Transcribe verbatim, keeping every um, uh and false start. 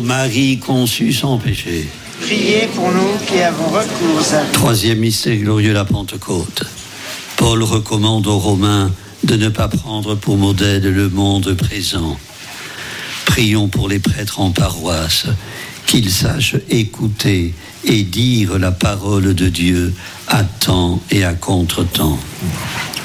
Marie conçue sans péché. Priez pour nous qui avons recours à vous. Troisième mystère glorieux, la Pentecôte. Paul recommande aux Romains de ne pas prendre pour modèle le monde présent. Prions pour les prêtres en paroisse, qu'ils sachent écouter et dire la parole de Dieu à temps et à contre-temps.